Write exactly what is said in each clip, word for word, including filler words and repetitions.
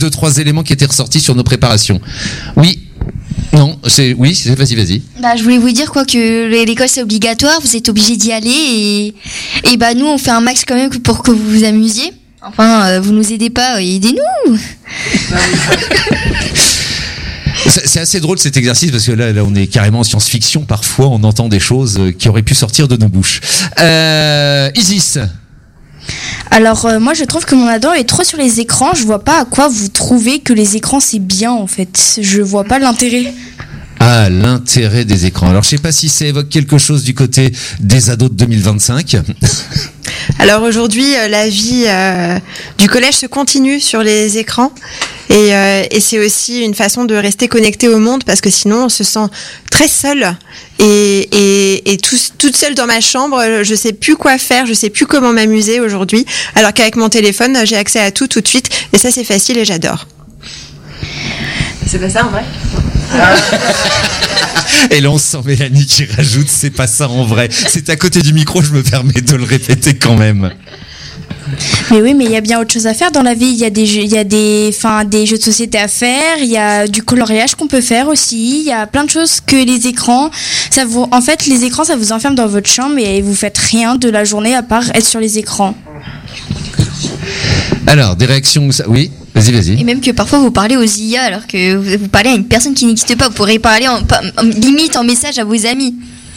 deux, trois éléments qui étaient ressortis sur nos préparations. Oui. Non, c'est oui, c'est vas-y, vas-y. Bah, je voulais vous dire quoi que l'école c'est obligatoire, vous êtes obligés d'y aller et et bah nous on fait un max quand même pour que vous vous amusiez. Enfin, euh, vous nous aidez pas, euh, aidez-nous. C'est assez drôle cet exercice parce que là, là on est carrément en science-fiction. Parfois, on entend des choses qui auraient pu sortir de nos bouches. Euh, Isis. Alors euh, moi je trouve que mon ado est trop sur les écrans. Je vois pas à quoi vous trouvez que les écrans c'est bien en fait. Je vois pas l'intérêt. Ah, l'intérêt des écrans. Alors je sais pas si ça évoque quelque chose du côté des ados de deux mille vingt-cinq. Alors aujourd'hui, euh, la vie euh, du collège se continue sur les écrans et, euh, et c'est aussi une façon de rester connecté au monde parce que sinon on se sent très seul et, et, et tout, toute seule dans ma chambre, je sais plus quoi faire, je sais plus comment m'amuser aujourd'hui, alors qu'avec mon téléphone, j'ai accès à tout tout de suite et ça c'est facile et j'adore. C'est pas ça en vrai? Et là on sent Mélanie qui rajoute c'est pas ça en vrai. C'est à côté du micro, je me permets de le répéter quand même. Mais oui, mais il y a bien autre chose à faire dans la vie. Il y a des jeux, il y a des, enfin, des jeux de société à faire. Il y a du coloriage qu'on peut faire aussi. Il y a plein de choses que les écrans. Ça vous, en fait, les écrans, ça vous enferme dans votre chambre et vous faites rien de la journée à part être sur les écrans. Alors, des réactions, oui. Vas-y, vas-y. Et même que parfois vous parlez aux I A alors que vous, vous parlez à une personne qui n'existe pas. Vous pourrez parler en, en, limite en message à vos amis.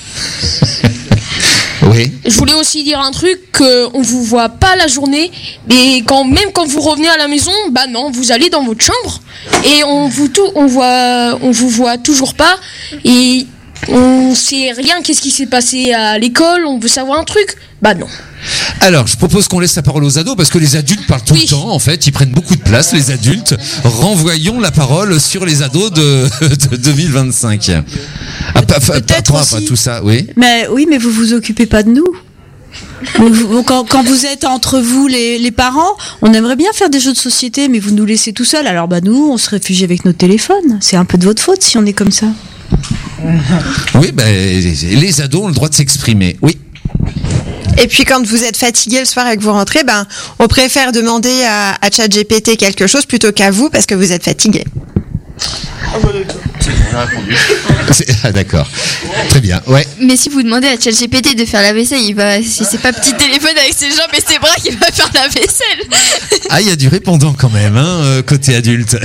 Oui. Je voulais aussi dire un truc, qu'on vous voit pas la journée, mais quand, même quand vous revenez à la maison, bah non, vous allez dans votre chambre et on vous tout, on voit, on vous voit toujours pas et on sait rien. Qu'est-ce qui s'est passé à l'école? On veut savoir un truc? Bah non. Alors, je propose qu'on laisse la parole aux ados parce que les adultes parlent tout oui. le temps. En fait, ils prennent beaucoup de place, les adultes. Renvoyons la parole sur les ados de, de deux mille vingt-cinq. Ah, pas, pas, pas, pas, pas tout ça, oui. Mais oui, mais vous vous occupez pas de nous. Quand, quand vous êtes entre vous les, les parents, on aimerait bien faire des jeux de société, mais vous nous laissez tout seuls. Alors bah nous, on se réfugie avec notre téléphone. C'est un peu de votre faute si on est comme ça. Oui, ben les ados ont le droit de s'exprimer. Oui. Et puis quand vous êtes fatigué le soir et que vous rentrez, ben on préfère demander à, à ChatGPT quelque chose plutôt qu'à vous parce que vous êtes fatigué. Ah bah d'accord. C'est bon, on a répondu. Ah d'accord. Très bien. Ouais. Mais si vous demandez à ChatGPT de faire la vaisselle, il va, si c'est pas petit téléphone avec ses jambes et ses bras qu'il va faire la vaisselle. Ah, il y a du répondant quand même, hein, côté adulte.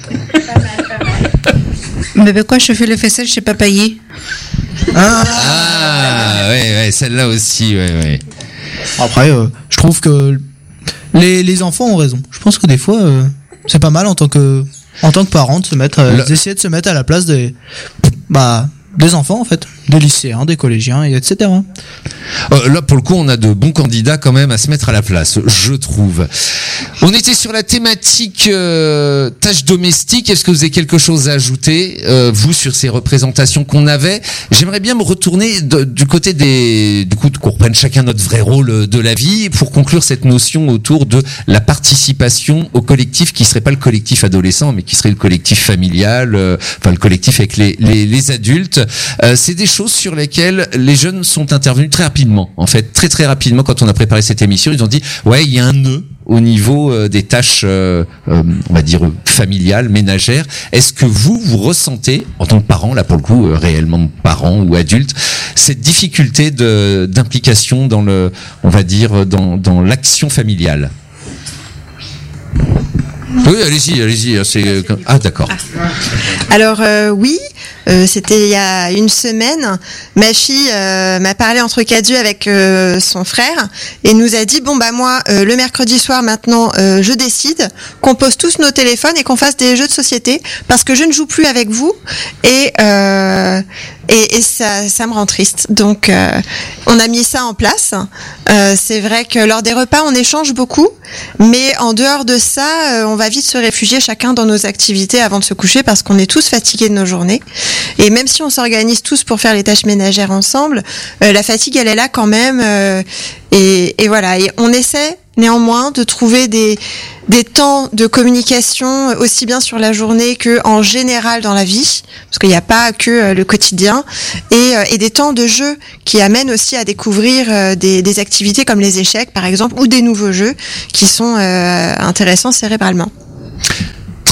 Mais ben quoi, je fais le vaisselle chez Papaye. Ah, ah ouais, ouais, celle-là aussi, ouais, ouais. Après, euh, je trouve que les, les enfants ont raison. Je pense que des fois, euh, c'est pas mal en tant que, en tant que parent de se mettre, euh, Le... d'essayer de se mettre à la place des, bah, des enfants en fait, des lycéens, des collégiens, et etc. Euh, là, pour le coup, on a de bons candidats quand même à se mettre à la place, je trouve. On était sur la thématique euh, tâches domestiques. Est-ce que vous avez quelque chose à ajouter, euh, vous, sur ces représentations qu'on avait? J'aimerais bien me retourner de, du côté des, du coup, qu'on reprenne chacun notre vrai rôle de la vie pour conclure cette notion autour de la participation au collectif qui serait pas le collectif adolescent, mais qui serait le collectif familial, euh, enfin le collectif avec les, les, les adultes. Euh, c'est des choses sur lesquelles les jeunes sont intervenus très rapidement. En fait, très très rapidement, quand on a préparé cette émission, ils ont dit ouais, il y a un nœud au niveau euh, des tâches, euh, euh, on va dire familiales, ménagères. Est-ce que vous vous ressentez en tant que parent, là pour le coup euh, réellement parent ou adulte, cette difficulté de d'implication dans le, on va dire dans dans l'action familiale? Oui, allez-y, allez-y. C'est... Ah, d'accord. Alors euh, oui, euh, c'était il y a une semaine. Ma fille euh, m'a parlé entre quatre yeux avec euh, son frère et nous a dit bon bah moi euh, le mercredi soir maintenant euh, je décide qu'on pose tous nos téléphones et qu'on fasse des jeux de société parce que je ne joue plus avec vous et euh, et, et ça ça me rend triste. Donc euh, on a mis ça en place. Euh, c'est vrai que lors des repas on échange beaucoup, mais en dehors de ça euh, on va vite se réfugier chacun dans nos activités avant de se coucher parce qu'on est tous fatigués de nos journées. Et même si on s'organise tous pour faire les tâches ménagères ensemble, euh, la fatigue elle est là quand même. Euh, et, et voilà. Et on essaie néanmoins de trouver des des temps de communication aussi bien sur la journée que en général dans la vie, parce qu'il n'y a pas que euh, le quotidien, et, euh, et des temps de jeu qui amènent aussi à découvrir euh, des, des activités comme les échecs par exemple ou des nouveaux jeux qui sont euh, intéressants cérébralement.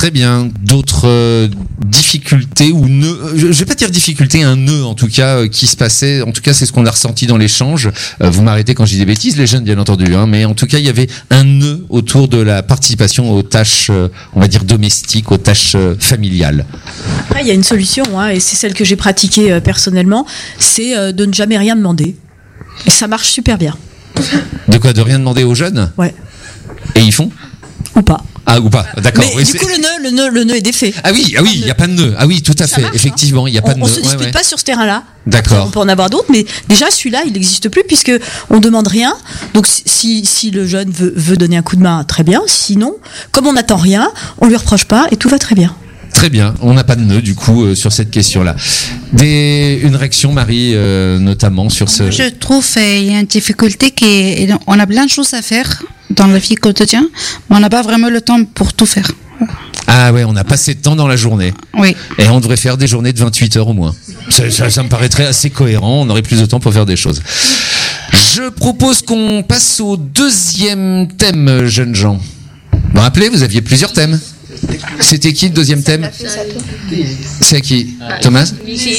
Très bien. D'autres euh, difficultés ou nœuds, je vais pas dire difficultés, un nœud en tout cas euh, qui se passait, en tout cas c'est ce qu'on a ressenti dans l'échange. Euh, vous m'arrêtez quand je dis des bêtises, les jeunes bien entendu, hein, mais en tout cas il y avait un nœud autour de la participation aux tâches, euh, on va dire domestiques, aux tâches euh, familiales. Après il y a une solution, hein, et c'est celle que j'ai pratiquée euh, personnellement, c'est euh, de ne jamais rien demander. Et ça marche super bien. De quoi? De rien demander aux jeunes? Ouais. Et ils font? Ou pas. Ah, ou pas, d'accord. Mais Oui, du c'est- coup, le nœud, le nœud, le nœud est défait. Ah oui, ah oui, il n'y a pas de nœud. Ah oui, tout à Ça fait. marche, hein. Effectivement, il n'y a pas de On, on nœud. se Ouais, dispute ouais. pas sur ce terrain-là. D'accord. On peut en avoir d'autres, mais déjà celui-là, il n'existe plus puisque on demande rien. Donc si, si le jeune veut, veut donner un coup de main, très bien. Sinon, comme on n'attend rien, on lui reproche pas et tout va très bien. Très bien, on n'a pas de nœud du coup euh, sur cette question-là. Des, une réaction, Marie, euh, notamment sur ce. Je trouve qu'il y a une difficulté qu'on a plein de choses à faire dans la vie quotidienne, mais on n'a pas vraiment le temps pour tout faire. Ah ouais, on a passé de temps dans la journée. Oui. Et on devrait faire des journées de vingt-huit heures au moins. Ça, ça, ça me paraîtrait assez cohérent, on aurait plus de temps pour faire des choses. Je propose qu'on passe au deuxième thème, jeunes gens. Vous vous rappelez, vous aviez plusieurs thèmes. C'était qui le deuxième thème? C'est à qui? Thomas?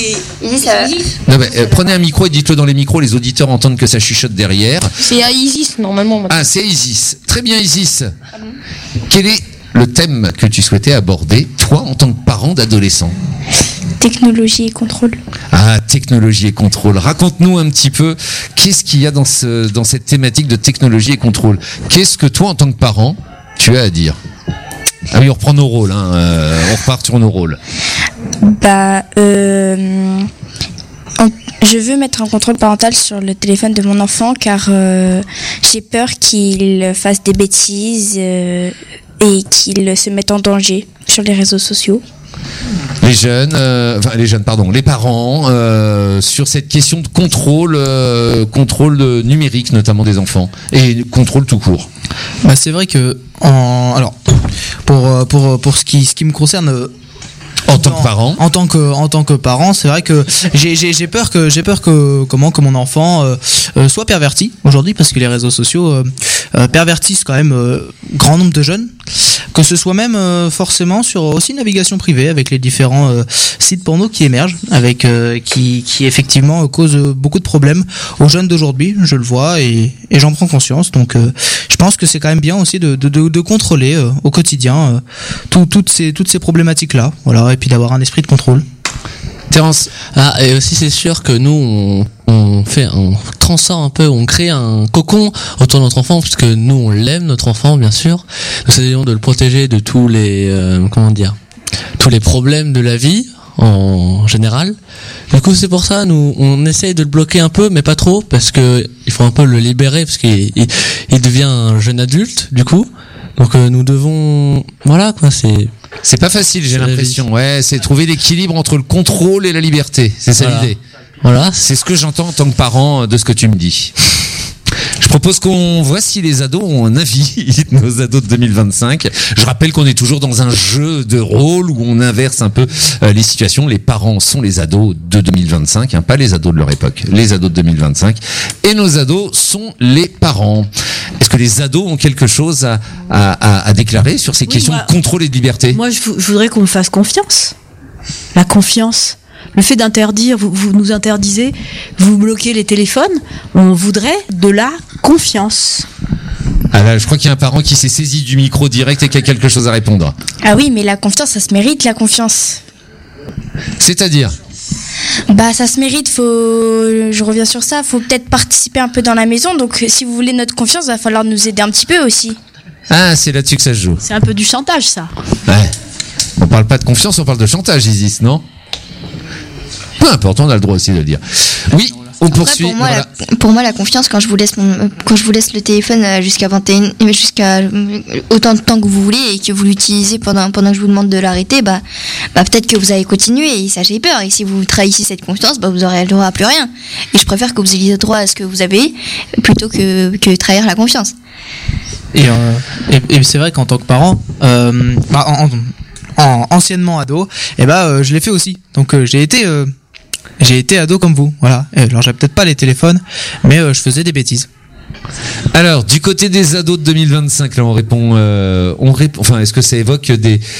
Non, mais, euh, prenez un micro et dites-le dans les micros, les auditeurs entendent que ça chuchote derrière. C'est à Isis normalement. maintenant. Ah, c'est Isis. Très bien, Isis. Quel est le thème que tu souhaitais aborder, toi, en tant que parent d'adolescent? Technologie et contrôle. Ah, technologie et contrôle. Raconte-nous un petit peu, qu'est-ce qu'il y a dans, ce, dans cette thématique de technologie et contrôle? Qu'est-ce que toi, en tant que parent, tu as à dire? Ah oui, on reprend nos rôles, hein. euh, on repart sur nos rôles. Bah, euh, en- je veux mettre un contrôle parental sur le téléphone de mon enfant car euh, j'ai peur qu'il fasse des bêtises euh, et qu'il se mette en danger sur les réseaux sociaux. Les jeunes, euh, enfin les jeunes, pardon, les parents, euh, sur cette question de contrôle, euh, contrôle de- numérique notamment des enfants et contrôle tout court. Bah, c'est vrai que en alors pour euh, pour pour ce qui ce qui me concerne euh, En tant que parent. En tant que en tant que parent, c'est vrai que j'ai j'ai j'ai peur que j'ai peur que comment que mon enfant euh, euh, soit perverti aujourd'hui parce que les réseaux sociaux euh, euh, pervertissent quand même euh, grand nombre de jeunes, que ce soit même euh, forcément sur aussi navigation privée avec les différents euh, sites porno qui émergent avec euh, qui qui effectivement euh, causent beaucoup de problèmes aux jeunes d'aujourd'hui, je le vois et et j'en prends conscience. Donc euh, je pense que c'est quand même bien aussi de de de, de contrôler euh, au quotidien euh, tout, toutes ces toutes ces problématiques là, voilà, et puis d'avoir un esprit de contrôle. Terence. Ah, et aussi c'est sûr que nous on, on fait on transforme un peu, on crée un cocon autour de notre enfant parce que nous on l'aime notre enfant bien sûr. Nous essayons de le protéger de tous les euh, comment dire tous les problèmes de la vie en général. Du coup c'est pour ça nous on essaye de le bloquer un peu mais pas trop parce que il faut un peu le libérer parce qu'il il, il devient un jeune adulte du coup. Donc euh, nous devons voilà quoi c'est C'est pas facile, j'ai C'est la l'impression. Ouais, c'est trouver l'équilibre entre le contrôle et la liberté. C'est ça Voilà. l'idée. Voilà. C'est ce que j'entends en tant que parent de ce que tu me dis. Je propose qu'on voit si les ados ont un avis, nos ados de deux mille vingt-cinq. Je rappelle qu'on est toujours dans un jeu de rôle où on inverse un peu euh, les situations. Les parents sont les ados de deux mille vingt-cinq, hein, pas les ados de leur époque, les ados de deux mille vingt-cinq. Et nos ados sont les parents. Est-ce que les ados ont quelque chose à, à, à, à déclarer sur ces Oui, questions moi- de contrôle et de liberté? Moi, je, vou- je voudrais qu'on me fasse confiance. La confiance. Le fait d'interdire, vous, vous nous interdisez, vous bloquez les téléphones, on voudrait de la confiance. Ah là, je crois qu'il y a un parent qui s'est saisi du micro direct et qui a quelque chose à répondre. Ah oui, mais la confiance, ça se mérite, la confiance. C'est-à-dire? Bah, ça se mérite, faut, je reviens sur ça, faut peut-être participer un peu dans la maison, donc si vous voulez notre confiance, il va falloir nous aider un petit peu aussi. Ah, c'est là-dessus que ça se joue. C'est un peu du chantage, ça. Ouais. On parle pas de confiance, on parle de chantage, Isis, non? Peu importe, on a le droit aussi de le dire. Oui, on Après, poursuit. pour moi, voilà. la, pour moi, la confiance, quand je vous laisse, mon, euh, quand je vous laisse le téléphone euh, jusqu'à vingt et un, euh, jusqu'à euh, autant de temps que vous voulez et que vous l'utilisez pendant, pendant que je vous demande de l'arrêter, bah, bah peut-être que vous allez continuer et ça j'ai peur. Et si vous trahissez cette confiance, bah vous aurez le droit à plus rien. Et je préfère que vous ayez le droit à ce que vous avez plutôt que, que trahir la confiance. Et, euh, et, et c'est vrai qu'en tant que parent, euh, bah, en, en- en- anciennement ado, et bah euh, je l'ai fait aussi. Donc euh, j'ai été euh, j'ai été ado comme vous, voilà. Et alors j'avais peut-être pas les téléphones, mais euh, je faisais des bêtises. Alors, du côté des ados de deux mille vingt-cinq, là, on répond, euh, on répond, enfin, est-ce que ça évoque des,